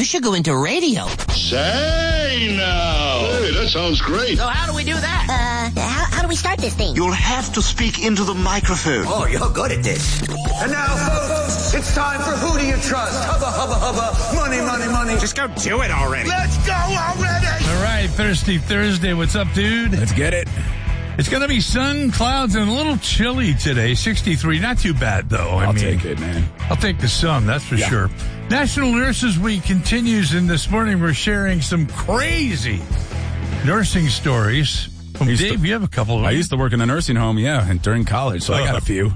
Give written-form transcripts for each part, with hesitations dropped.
should go into radio. Say now. Hey, that sounds great. So how do we do that? How do we start this thing? You'll have to speak into the microphone. Oh, you're good at this. And now, folks, it's time for Who Do You Trust? Hubba, hubba, hubba. Money, money, money. Just go do it already. Let's go already. All right, Thirsty Thursday. What's up, dude? Let's get it. It's going to be sun, clouds, and a little chilly today. 63. Not too bad, though. I'll take it, man. I'll take the sun, that's for sure. National Nurses Week continues, and this morning we're sharing some crazy nursing stories. Dave, you have a couple of them. I used to work in a nursing home, and during college, so I got a few.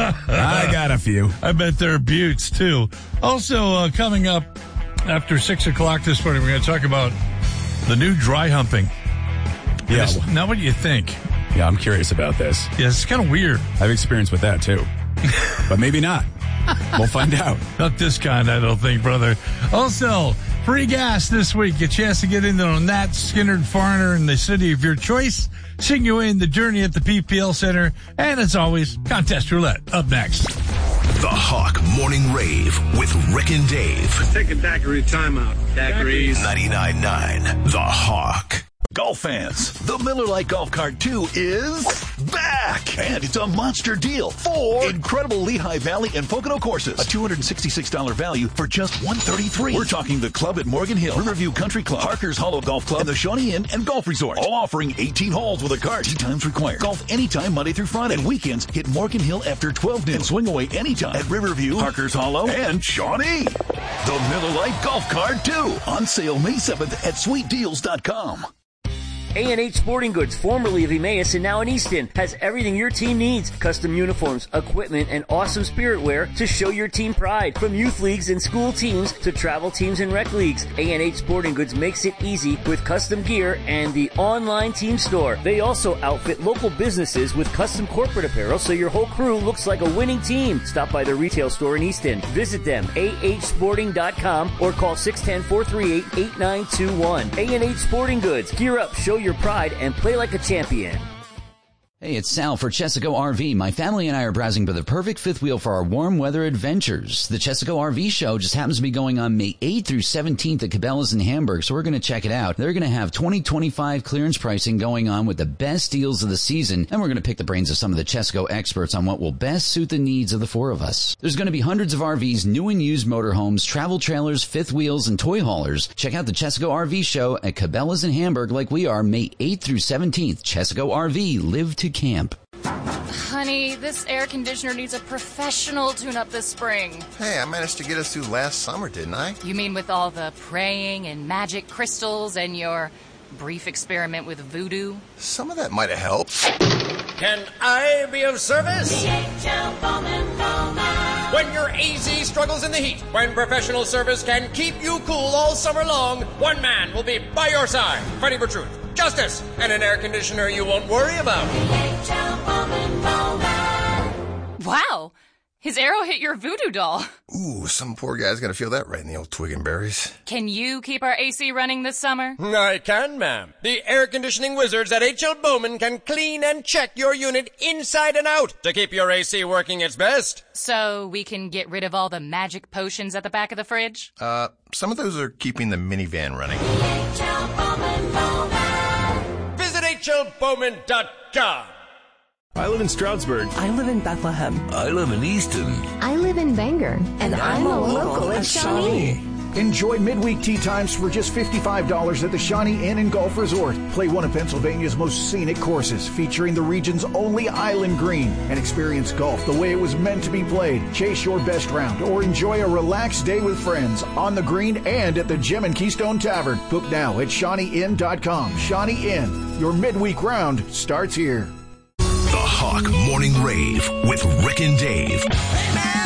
I bet there are buttes, too. Also, coming up after 6 o'clock this morning, we're going to talk about the new dry humping. Yeah. Now, what do you think? Yeah, I'm curious about this. Yeah, it's kind of weird. I've experienced with that, too. But maybe not. We'll find out. Not this kind, I don't think, brother. Also, free gas this week. A chance to get into on that Skinnerd Foreigner in the city of your choice. Sing you in the journey at the PPL Center. And as always, Contest Roulette up next. The Hawk Morning Rave with Rick and Dave. Take a daiquiri timeout. Daiquiris. 99.9 The Hawk. Golf fans, the Miller Lite Golf Cart 2 is back! And it's a monster deal. 4 incredible Lehigh Valley and Pocono courses. A $266 value for just $133. We're talking the club at Morgan Hill, Riverview Country Club, Harker's Hollow Golf Club, and the Shawnee Inn and Golf Resort. All offering 18 holes with a cart. 2 times required. Golf anytime Monday through Friday. And weekends hit Morgan Hill after 12 noon. And swing away anytime at Riverview, Harker's Hollow, and Shawnee. The Miller Lite Golf Cart 2. On sale May 7th at sweetdeals.com. A&H Sporting Goods, formerly of Emmaus and now in Easton, has everything your team needs. Custom uniforms, equipment, and awesome spirit wear to show your team pride. From youth leagues and school teams to travel teams and rec leagues, A&H Sporting Goods makes it easy with custom gear and the online team store. They also outfit local businesses with custom corporate apparel so your whole crew looks like a winning team. Stop by their retail store in Easton. Visit them, ahsporting.com, or call 610-438-8921. A&H Sporting Goods. Gear up, show your pride, and play like a champion. Hey, it's Sal for Chesaco RV. My family and I are browsing for the perfect fifth wheel for our warm weather adventures. The Chesaco RV show just happens to be going on May 8th through 17th at Cabela's in Hamburg, so we're going to check it out. They're going to have 2025 clearance pricing going on with the best deals of the season, and we're going to pick the brains of some of the Chesaco experts on what will best suit the needs of the four of us. There's going to be hundreds of RVs, new and used motorhomes, travel trailers, fifth wheels, and toy haulers. Check out the Chesaco RV show at Cabela's in Hamburg like we are May 8th through 17th. Chesaco RV, live to camp. Honey, this air conditioner needs a professional tune-up this spring. Hey, I managed to get us through last summer, didn't I? You mean with all the praying and magic crystals and your brief experiment with voodoo? Some of that might have helped. Can I be of service? DHL Bowman Bowman. When your AC struggles in the heat, when professional service can keep you cool all summer long, one man will be by your side, fighting for truth, justice, and an air conditioner you won't worry about. DHL Bowman Bowman. Wow, his arrow hit your voodoo doll. Ooh, some poor guy's gonna feel that right in the old twig and berries. Can you keep our AC running this summer? I can, ma'am. The air conditioning wizards at H.L. Bowman can clean and check your unit inside and out to keep your AC working its best. So we can get rid of all the magic potions at the back of the fridge? Some of those are keeping the minivan running. DHL Bowman Bowman. Visit hlbowman.com. I live in Stroudsburg. I live in Bethlehem. I live in Easton. I live in Bangor. And I'm a local at Shawnee. Enjoy midweek tea times for just $55 at the Shawnee Inn and Golf Resort. Play one of Pennsylvania's most scenic courses, featuring the region's only island green, and experience golf the way it was meant to be played. Chase your best round or enjoy a relaxed day with friends on the green and at the Gem and Keystone Tavern. Book now at ShawneeInn.com. Shawnee Inn, your midweek round starts here. The Hawk Morning Rave with Rick and Dave. Hey, man.